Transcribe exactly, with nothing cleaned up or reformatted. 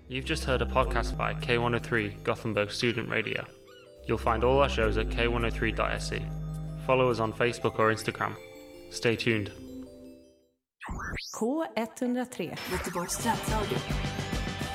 You've just heard a podcast by K one oh three Gothenburg Student Radio. You'll find all our shows at k one oh three dot s e. Follow us on Facebook or Instagram. Stay tuned. K one oh tre Göteborgs studentradio.